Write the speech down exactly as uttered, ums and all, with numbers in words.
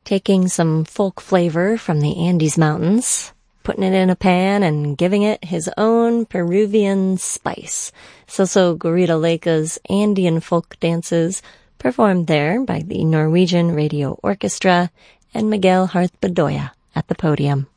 taking some folk flavor from the Andes Mountains, putting it in a pan and giving it his own Peruvian spice. Celso Garrido-Leka's Andean folk dances performed there by the Norwegian Radio Orchestra and Miguel Harth Bedoya at the podium.